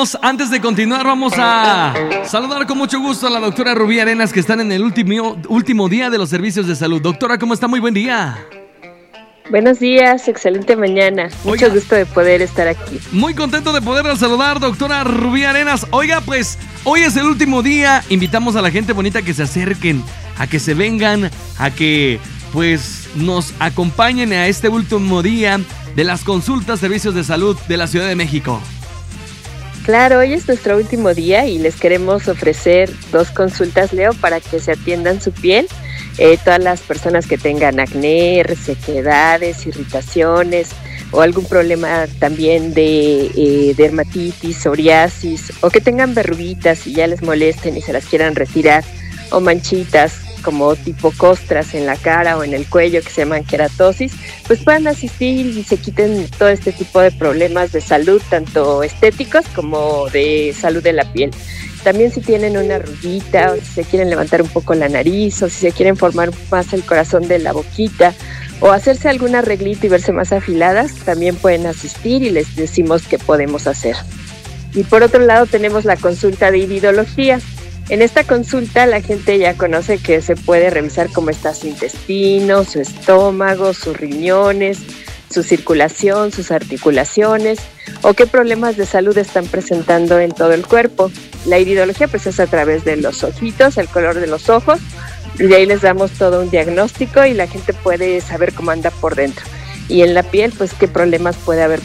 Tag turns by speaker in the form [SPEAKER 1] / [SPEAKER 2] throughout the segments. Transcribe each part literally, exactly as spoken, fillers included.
[SPEAKER 1] amigos, antes de continuar vamos a saludar con mucho gusto a la doctora Rubí Arenas, que están en el último, último día de los servicios de salud. Doctora, ¿cómo está? Muy buen día.
[SPEAKER 2] Buenos días, excelente mañana. Mucho Oiga, gusto de poder estar aquí.
[SPEAKER 1] Muy contento de poderla saludar, doctora Rubí Arenas. Oiga, pues hoy es el último día. Invitamos a la gente bonita que se acerquen, a que se vengan, a que pues nos acompañen a este último día de las consultas, servicios de salud de la Ciudad de México.
[SPEAKER 2] Claro, hoy es nuestro último día y les queremos ofrecer dos consultas, Leo, para que se atiendan su piel. Eh, todas las personas que tengan acné, resequedades, irritaciones o algún problema también de eh, dermatitis, psoriasis, o que tengan verruguitas y ya les molesten y se las quieran retirar, o manchitas como tipo costras en la cara o en el cuello que se llaman queratosis, pues puedan asistir y se quiten todo este tipo de problemas de salud, tanto estéticos como de salud de la piel. También si tienen una arruguita, o si se quieren levantar un poco la nariz, o si se quieren formar más el corazón de la boquita, o hacerse algún arreglito y verse más afiladas, también pueden asistir y les decimos qué podemos hacer. Y por otro lado tenemos la consulta de iridología. En esta consulta la gente ya conoce que se puede revisar cómo está su intestino, su estómago, sus riñones, su circulación, sus articulaciones o qué problemas de salud están presentando en todo el cuerpo. La iridología pues es a través de los ojitos, el color de los ojos, y de ahí les damos todo un diagnóstico y la gente puede saber cómo anda por dentro. Y en la piel pues qué problemas puede haber.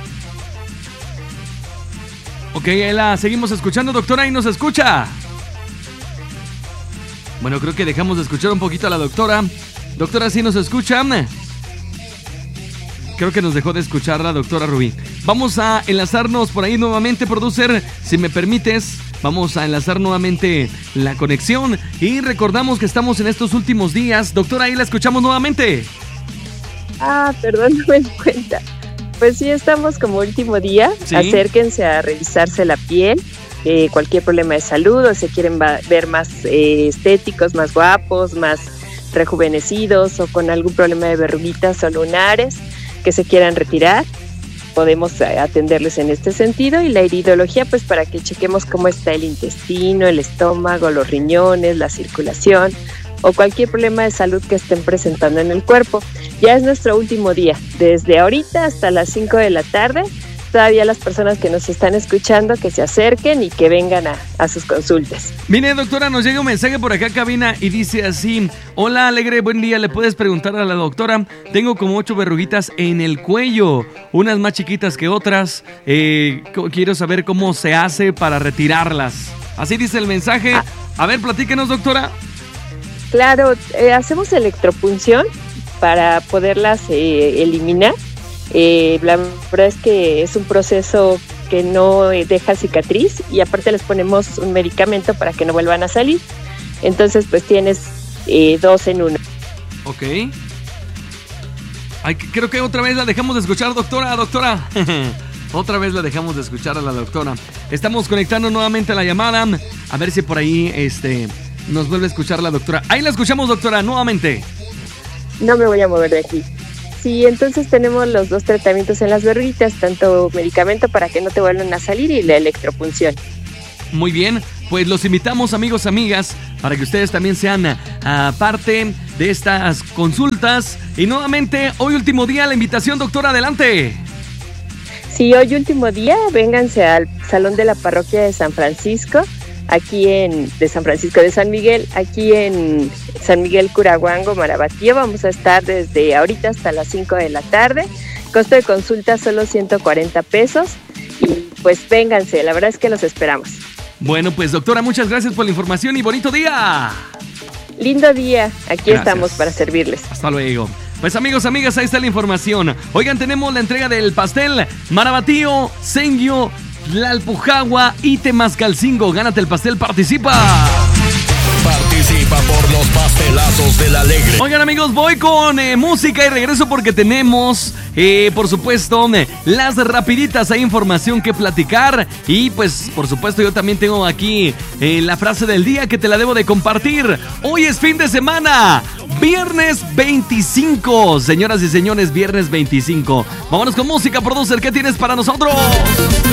[SPEAKER 1] Ok, la seguimos escuchando, doctora, y nos escucha. Bueno, creo que dejamos de escuchar un poquito a la doctora. Doctora, ¿sí nos escucha? Creo que nos dejó de escuchar la doctora Rubí. Vamos a enlazarnos por ahí nuevamente, producer, si me permites. Vamos a enlazar nuevamente la conexión. Y recordamos que estamos en estos últimos días. Doctora, ahí la escuchamos nuevamente.
[SPEAKER 2] Ah, perdón, no me di cuenta. Pues sí, estamos como último día. ¿Sí? Acérquense a revisarse la piel. Eh, cualquier problema de salud o se quieren va- ver más eh, estéticos, más guapos, más rejuvenecidos o con algún problema de verruguitas o lunares que se quieran retirar, podemos atenderles en este sentido. Y la iridología pues para que chequemos cómo está el intestino, el estómago, los riñones, la circulación o cualquier problema de salud que estén presentando en el cuerpo. Ya es nuestro último día, desde ahorita hasta las cinco de la tarde. Todavía las personas que nos están escuchando que se acerquen y que vengan a, a sus consultas.
[SPEAKER 1] Mire, doctora, nos llega un mensaje por acá, cabina, y dice así: hola, Alegre, buen día, le puedes preguntar a la doctora, tengo como ocho verruguitas en el cuello, unas más chiquitas que otras, eh, quiero saber cómo se hace para retirarlas. Así dice el mensaje. Ah. A ver, platíquenos, doctora.
[SPEAKER 2] Claro, eh, hacemos electropunción para poderlas eh, eliminar. Eh, la verdad es que es un proceso que no deja cicatriz y aparte les ponemos un medicamento para que no vuelvan a salir. Entonces pues tienes eh, dos en uno.
[SPEAKER 1] Ok. Ay, creo que otra vez la dejamos de escuchar, doctora, doctora. Otra vez la dejamos de escuchar a la doctora. Estamos conectando nuevamente a la llamada. A ver si por ahí este, nos vuelve a escuchar la doctora. Ahí la escuchamos, doctora, nuevamente.
[SPEAKER 2] No me voy a mover de aquí. Sí, entonces tenemos los dos tratamientos en las verruguitas, tanto medicamento para que no te vuelvan a salir y la electropunción.
[SPEAKER 1] Muy bien, pues los invitamos, amigos, amigas, para que ustedes también sean uh, parte de estas consultas. Y nuevamente, hoy último día, la invitación, doctora, adelante.
[SPEAKER 2] Sí, hoy último día, vénganse al Salón de la Parroquia de San Francisco, aquí en, de San Francisco de San Miguel, aquí en San Miguel Curahuango, Marabatío. Vamos a estar desde ahorita hasta las cinco de la tarde. Costo de consulta solo ciento cuarenta pesos. Y pues vénganse, la verdad es que los esperamos.
[SPEAKER 1] Bueno, pues doctora, muchas gracias por la información y bonito día.
[SPEAKER 2] Lindo día, aquí gracias. Estamos para servirles.
[SPEAKER 1] Hasta luego. Pues amigos, amigas, ahí está la información. Oigan, tenemos la entrega del pastel Marabatío, Senguio, Tlalpujagua y Temascalcingo. Gánate el pastel, participa.
[SPEAKER 3] Participa por los pastelazos del Alegre.
[SPEAKER 1] Oigan, amigos, voy con eh, música y regreso porque tenemos, eh, por supuesto, eh, las rapiditas. Hay información que platicar. Y pues, por supuesto, yo también tengo aquí eh, la frase del día que te la debo de compartir. Hoy es fin de semana, viernes veinticinco. Señoras y señores, viernes veinticinco. Vámonos con música, producer. ¿Qué tienes para nosotros?